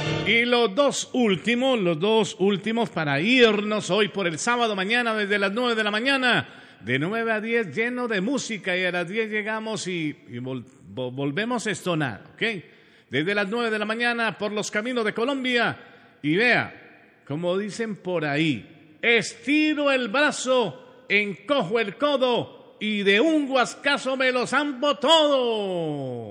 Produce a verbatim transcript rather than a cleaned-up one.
Y los dos últimos, los dos últimos para irnos hoy por el sábado mañana desde las nueve de la mañana, de nueve a diez lleno de música y a las diez llegamos y, y vol, vol, volvemos a estonar, ¿ok? Desde las nueve de la mañana por los caminos de Colombia y vea, como dicen por ahí, estiro el brazo, encojo el codo y de un guascazo me lo zampo todo.